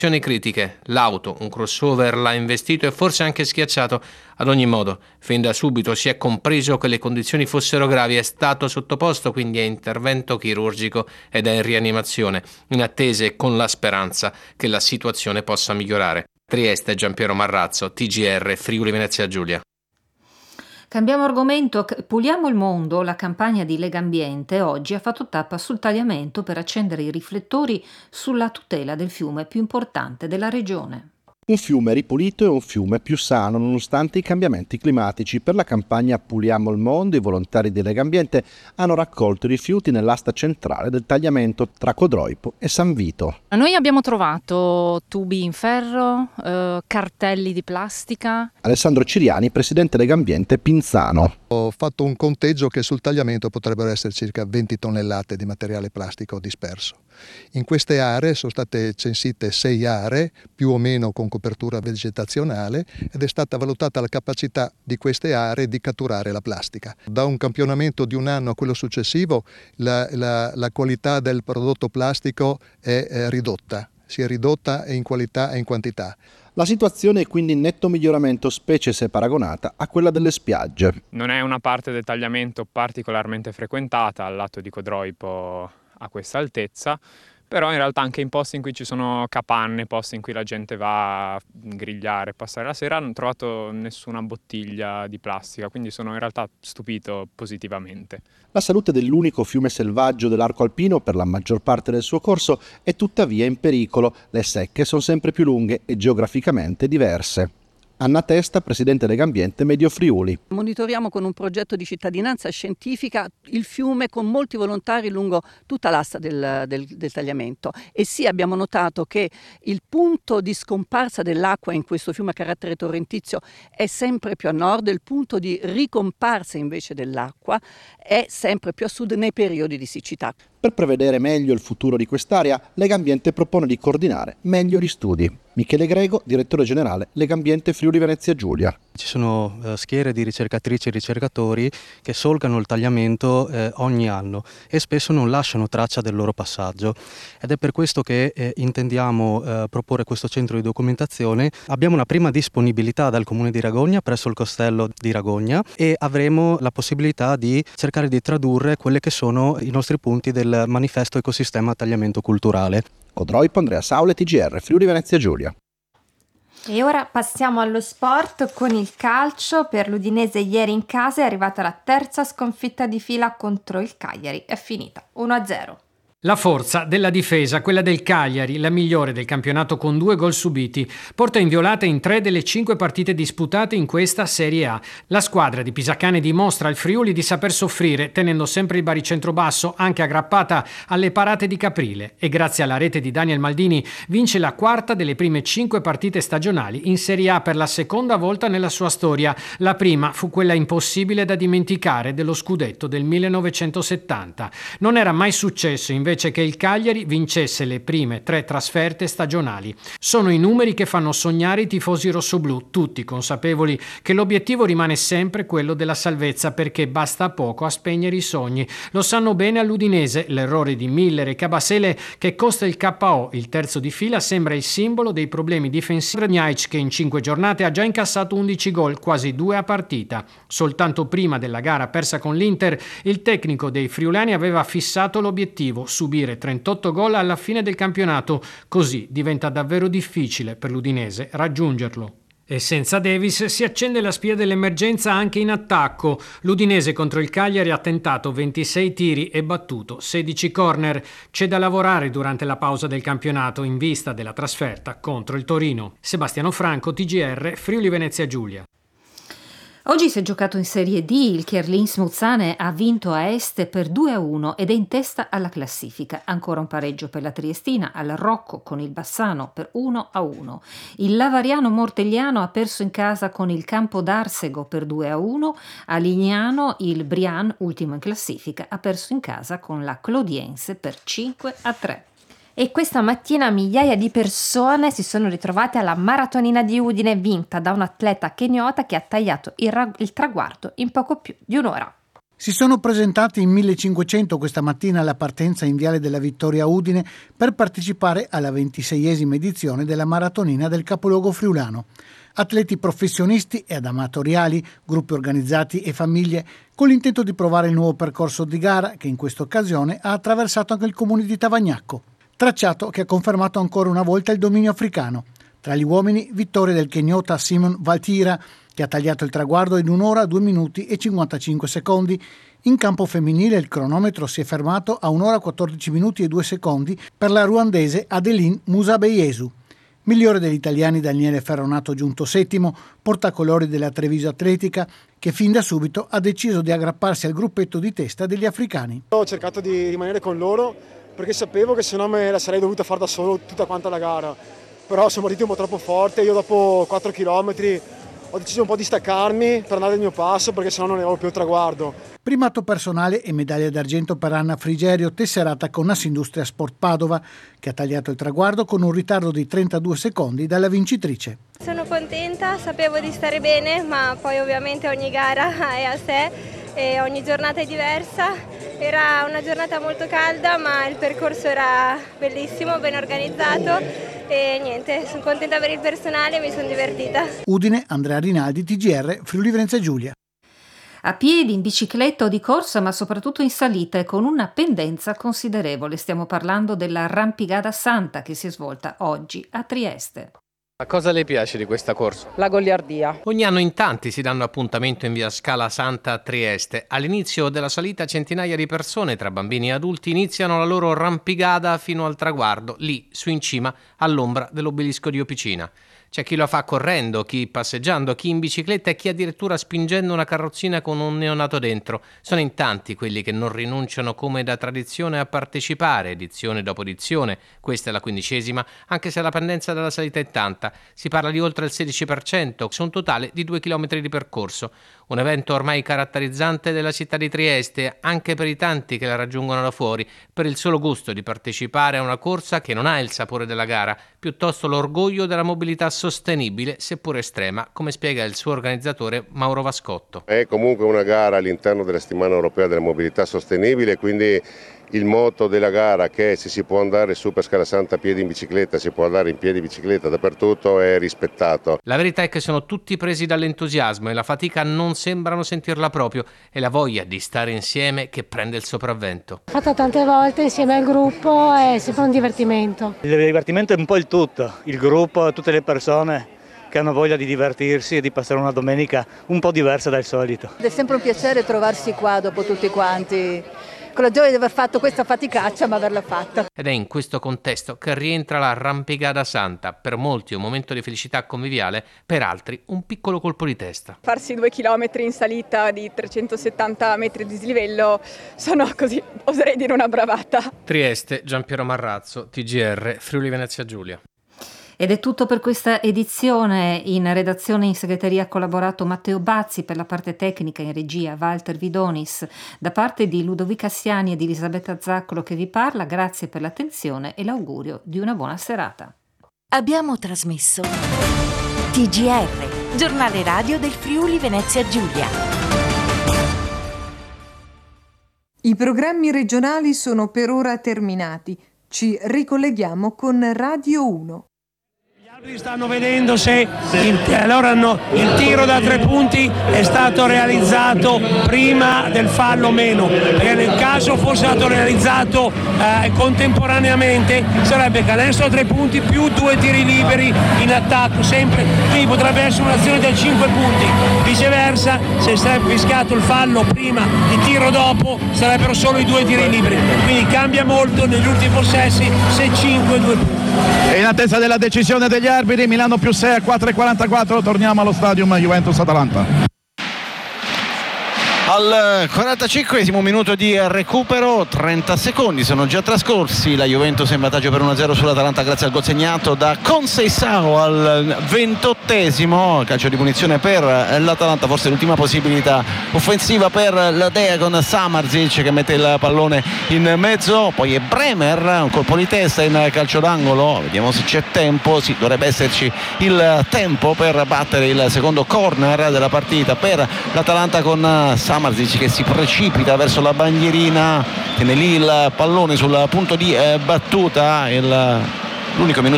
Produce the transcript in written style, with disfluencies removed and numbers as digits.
Critiche. L'auto, un crossover, l'ha investito e forse anche schiacciato. Ad ogni modo, fin da subito si è compreso che le condizioni fossero gravi, è stato sottoposto quindi a intervento chirurgico ed è in rianimazione, in attesa e con la speranza che la situazione possa migliorare. Trieste, Giampiero Marrazzo, TGR, Friuli Venezia Giulia. Cambiamo argomento, puliamo il mondo. La campagna di Legambiente oggi ha fatto tappa sul tagliamento per accendere i riflettori sulla tutela del fiume più importante della regione. Un fiume ripulito e un fiume più sano nonostante i cambiamenti climatici. Per la campagna Puliamo il mondo i volontari di Legambiente hanno raccolto i rifiuti nell'asta centrale del tagliamento tra Codroipo e San Vito. Noi abbiamo trovato tubi in ferro, cartelli di plastica. Alessandro Ciriani, presidente Legambiente Pinzano. Ho fatto un conteggio che sul tagliamento potrebbero essere circa 20 tonnellate di materiale plastico disperso. In queste aree sono state censite 6 aree, più o meno con copertura vegetazionale, ed è stata valutata la capacità di queste aree di catturare la plastica. Da un campionamento di un anno a quello successivo la qualità del prodotto plastico è ridotta, si è ridotta in qualità e in quantità. La situazione è quindi in netto miglioramento, specie se paragonata a quella delle spiagge. Non è una parte del tagliamento particolarmente frequentata al lato di Codroipo a questa altezza, però in realtà anche in posti in cui ci sono capanne, posti in cui la gente va a grigliare, passare la sera, non ho trovato nessuna bottiglia di plastica, quindi sono in realtà stupito positivamente. La salute dell'unico fiume selvaggio dell'arco alpino per la maggior parte del suo corso è tuttavia in pericolo. Le secche sono sempre più lunghe e geograficamente diverse. Anna Testa, presidente Legambiente Medio Friuli. Monitoriamo con un progetto di cittadinanza scientifica il fiume con molti volontari lungo tutta l'asta del tagliamento e sì, abbiamo notato che il punto di scomparsa dell'acqua in questo fiume a carattere torrentizio è sempre più a nord, il punto di ricomparsa invece dell'acqua è sempre più a sud nei periodi di siccità. Per prevedere meglio il futuro di quest'area, Legambiente propone di coordinare meglio gli studi. Michele Grego, direttore generale Legambiente Friuli Venezia Giulia. Ci sono schiere di ricercatrici e ricercatori che solcano il tagliamento ogni anno e spesso non lasciano traccia del loro passaggio ed è per questo che intendiamo proporre questo centro di documentazione. Abbiamo una prima disponibilità dal Comune di Ragogna presso il Castello di Ragogna e avremo la possibilità di cercare di tradurre quelli che sono i nostri punti del manifesto ecosistema tagliamento culturale. Codroipo, Andrea Saule, TGR, Friuli Venezia Giulia. E ora passiamo allo sport con il calcio. Per l'Udinese ieri in casa è arrivata la terza sconfitta di fila contro il Cagliari. È finita 1-0. La forza della difesa, quella del Cagliari, la migliore del campionato con 2 gol subiti, porta inviolata in 3 delle 5 partite disputate in questa Serie A. La squadra di Pisacane dimostra al Friuli di saper soffrire, tenendo sempre il baricentro basso, anche aggrappata alle parate di Caprile, e grazie alla rete di Daniel Maldini vince la 4ª delle prime 5 partite stagionali in Serie A per la seconda volta nella sua storia. La prima fu quella impossibile da dimenticare dello scudetto del 1970. Non era mai successo invece che il Cagliari vincesse le prime 3 trasferte stagionali. Sono i numeri che fanno sognare i tifosi rossoblù, tutti consapevoli che l'obiettivo rimane sempre quello della salvezza, perché basta poco a spegnere i sogni. Lo sanno bene all'Udinese, l'errore di Miller e Cabasele che costa il KO. Il terzo di fila sembra il simbolo dei problemi difensivi di Gnaic, che in 5 giornate ha già incassato 11 gol, quasi 2 a partita. Soltanto prima della gara persa con l'Inter, il tecnico dei friulani aveva fissato l'obiettivo: subire 38 gol alla fine del campionato, così diventa davvero difficile per l'Udinese raggiungerlo. E senza Davis si accende la spia dell'emergenza anche in attacco. L'Udinese contro il Cagliari ha tentato 26 tiri e battuto 16 corner. C'è da lavorare durante la pausa del campionato in vista della trasferta contro il Torino. Sebastiano Franco, TGR, Friuli Venezia Giulia. Oggi si è giocato in Serie D, il Chierlins Muzzane ha vinto a Este per 2-1 ed è in testa alla classifica. Ancora un pareggio per la Triestina al Rocco con il Bassano per 1-1. Il Lavariano Mortegliano ha perso in casa con il Campo d'Arsego per 2-1. A Lignano il Brian, ultimo in classifica, ha perso in casa con la Clodiense per 5-3. E questa mattina migliaia di persone si sono ritrovate alla Maratonina di Udine, vinta da un atleta keniota che ha tagliato il traguardo in poco più di un'ora. Si sono presentati in 1500 questa mattina alla partenza in Viale della Vittoria a Udine per partecipare alla 26esima edizione della Maratonina del capoluogo friulano. Atleti professionisti ed amatoriali, gruppi organizzati e famiglie, con l'intento di provare il nuovo percorso di gara che in questa occasione ha attraversato anche il comune di Tavagnacco. Tracciato che ha confermato ancora una volta il dominio africano. Tra gli uomini, vittoria del kenyota Simon Valtira, che ha tagliato il traguardo in 1 ora 2 minuti e 55 secondi. In campo femminile il cronometro si è fermato a 1 ora 14 minuti e 2 secondi per la ruandese Adeline Musabeyesu. Migliore degli italiani Daniele Ferronato, giunto settimo, portacolori della Treviso Atletica, che fin da subito ha deciso di aggrapparsi al gruppetto di testa degli africani. Ho cercato di rimanere con loro perché sapevo che se no me la sarei dovuta fare da solo tutta quanta la gara, però sono partiti un po' troppo forte. Io dopo 4 chilometri ho deciso un po' di staccarmi per andare al mio passo perché sennò non avevo più il traguardo. Primato personale e medaglia d'argento per Anna Frigerio, tesserata con Assindustria Sport Padova, che ha tagliato il traguardo con un ritardo di 32 secondi dalla vincitrice. Sono contenta, sapevo di stare bene, ma poi ovviamente ogni gara è a sé e ogni giornata è diversa. Era una giornata molto calda, ma il percorso era bellissimo, ben organizzato. E niente, sono contenta per il personale e mi sono divertita. Udine, Andrea Rinaldi, TGR, Friuli Venezia Giulia. A piedi, in bicicletta o di corsa, ma soprattutto in salita e con una pendenza considerevole. Stiamo parlando dell'Arrampicada Santa che si è svolta oggi a Trieste. Ma cosa le piace di questa corsa? La goliardia. Ogni anno in tanti si danno appuntamento in via Scala Santa a Trieste. All'inizio della salita centinaia di persone, tra bambini e adulti, iniziano la loro arrampicata fino al traguardo, lì su in cima all'ombra dell'obelisco di Opicina. C'è chi lo fa correndo, chi passeggiando, chi in bicicletta e chi addirittura spingendo una carrozzina con un neonato dentro. Sono in tanti quelli che non rinunciano come da tradizione a partecipare, edizione dopo edizione. Questa è la 15ª, anche se la pendenza della salita è tanta. Si parla di oltre il 16%, su un totale di 2 chilometri di percorso. Un evento ormai caratterizzante della città di Trieste, anche per i tanti che la raggiungono da fuori, per il solo gusto di partecipare a una corsa che non ha il sapore della gara, piuttosto l'orgoglio della mobilità sostenibile, seppur estrema, come spiega il suo organizzatore Mauro Vascotto. È comunque una gara all'interno della settimana europea della mobilità sostenibile, quindi il motto della gara, che se si può andare su per Scala Santa a piedi in bicicletta, si può andare in piedi in bicicletta dappertutto, è rispettato. La verità è che sono tutti presi dall'entusiasmo e la fatica non sembrano sentirla proprio, è la voglia di stare insieme che prende il sopravvento. Fatta tante volte insieme al gruppo, è sempre un divertimento. Il divertimento è un po' il tutto, il gruppo, tutte le persone che hanno voglia di divertirsi e di passare una domenica un po' diversa dal solito. È sempre un piacere trovarsi qua dopo tutti quanti, con la gioia di aver fatto questa faticaccia, ma averla fatta. Ed è in questo contesto che rientra l'Arrampicada Santa, per molti un momento di felicità conviviale, per altri un piccolo colpo di testa. Farsi 2 chilometri in salita di 370 metri di dislivello sono, così, oserei dire, una bravata. Trieste, Giampiero Marrazzo, TGR, Friuli Venezia Giulia. Ed è tutto per questa edizione. In redazione e in segreteria ha collaborato Matteo Bazzi, per la parte tecnica in regia Walter Vidonis. Da parte di Ludovica Siani ed Elisabetta Zaccolo che vi parla, grazie per l'attenzione e l'augurio di una buona serata. Abbiamo trasmesso TGR, giornale radio del Friuli Venezia Giulia. I programmi regionali sono per ora terminati. Ci ricolleghiamo con Radio 1. Stanno vedendo se il tiro da 3 punti è stato realizzato prima del fallo o meno, perché nel caso fosse stato realizzato contemporaneamente sarebbe canestro a 3 punti più 2 tiri liberi in attacco sempre, quindi potrebbe essere un'azione da 5 punti. Viceversa, se sarebbe fischiato il fallo prima, il tiro dopo, sarebbero solo i 2 tiri liberi, quindi cambia molto negli ultimi possessi se 5 2 punti. E in attesa della decisione degli arbitri, Milano più 6 a 4,44, torniamo allo stadium Juventus-Atalanta. Al 45esimo minuto di recupero, 30 secondi sono già trascorsi, la Juventus è in vantaggio per 1-0 sull'Atalanta grazie al gol segnato da Conceição al 28esimo, calcio di punizione per l'Atalanta, forse l'ultima possibilità offensiva per la Dea con Samardzic che mette il pallone in mezzo, poi è Bremer, un colpo di testa in calcio d'angolo, vediamo se c'è tempo, sì, dovrebbe esserci il tempo per battere il secondo corner della partita per l'Atalanta con Samardzic Samardzic che si precipita verso la bandierina, tiene lì il pallone sul punto di battuta, l'unico minuto